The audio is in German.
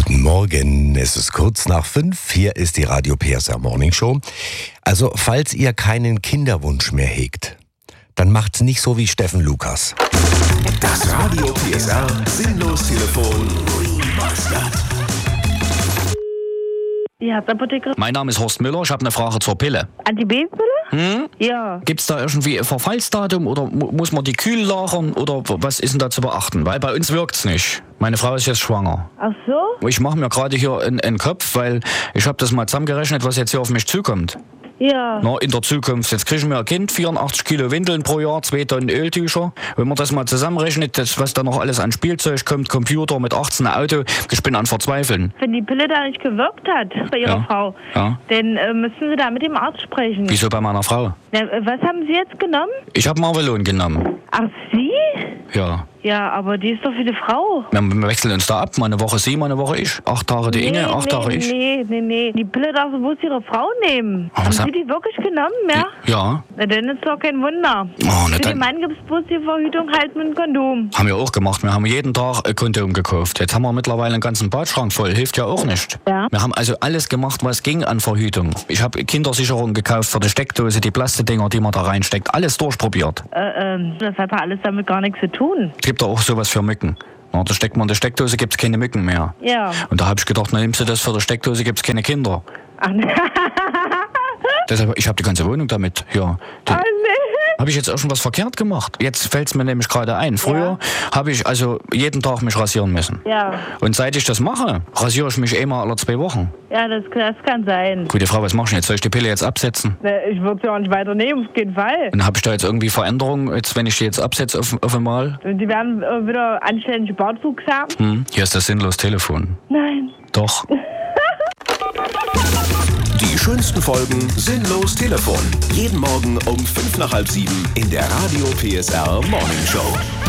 Guten Morgen, es ist kurz nach 5. Hier ist die Radio PSR Morning Show. Also, falls ihr keinen Kinderwunsch mehr hegt, dann macht's nicht so wie Steffen Lukas. Das Radio PSR Sinnlos-Telefon. Die Herzapotheke. Mein Name ist Horst Müller, ich habe eine Frage zur Pille. Antibabypille? Ja. Gibt es da irgendwie ein Verfallsdatum oder muss man die kühl lagern oder was ist denn da zu beachten? Weil bei uns wirkt es nicht. Meine Frau ist jetzt schwanger. Ach so? Ich mache mir gerade hier einen Kopf, weil ich habe das mal zusammengerechnet, was jetzt hier auf mich zukommt. Ja. Na, in der Zukunft, jetzt kriegen wir ein Kind, 84 Kilo Windeln pro Jahr, 2 Tonnen Öltücher. Wenn man das mal zusammenrechnet, was da noch alles an Spielzeug kommt, Computer, mit 18 ein Auto, ich bin an Verzweifeln. Wenn die Pille da nicht gewirkt hat bei Ihrer Frau, dann müssen Sie da mit dem Arzt sprechen. Wieso bei meiner Frau? Na, was haben Sie jetzt genommen? Ich habe Marvelon genommen. Ach, Sie? Ja. Ja, aber die ist doch für die Frau. Wir wechseln uns da ab, mal eine Woche sie, mal eine Woche ich. 8 Tage die Inge, 8 Tage ich. Nee. Die Pille darf so bloß Ihre Frau nehmen. Haben Sie die wirklich genommen, ja? Ja. Na, dann ist doch kein Wunder. Oh, Für den Mann gibt es bloß die Verhütung halt mit einem Kondom. Haben wir auch gemacht. Wir haben jeden Tag ein Kondom gekauft. Jetzt haben wir mittlerweile einen ganzen Badschrank voll. Hilft ja auch nicht. Ja. Wir haben also alles gemacht, was ging an Verhütung. Ich habe Kindersicherung gekauft für die Steckdose, die Plastedinger, die man da reinsteckt. Alles durchprobiert. Das hat ja alles damit gar nichts zu tun. Es gibt da auch sowas für Mücken. Na, da steckt man in der Steckdose, gibt es keine Mücken mehr. Ja. Und da habe ich gedacht, na nimmst du das für die Steckdose, gibt es keine Kinder. Ach, ne. Deshalb, ich habe die ganze Wohnung damit. Ja. Nee. Habe ich jetzt auch schon was verkehrt gemacht? Jetzt fällt es mir nämlich gerade ein. Früher habe ich also jeden Tag mich rasieren müssen. Ja. Und seit ich das mache, rasiere ich mich einmal alle 2 Wochen. Ja, das kann sein. Gute Frau, was machst du jetzt? Soll ich die Pille jetzt absetzen? Ne, ich würde sie auch nicht weiternehmen, auf jeden Fall. Und habe ich da jetzt irgendwie Veränderungen, jetzt, wenn ich die jetzt absetze auf einmal? Und die werden wieder anständige Bartwuchs haben? Hier ist das sinnlos Telefon. Nein. Doch. Die schönsten Folgen Sinnlos Telefon. Jeden Morgen um 5 nach halb 7 in der Radio PSR Morning Show.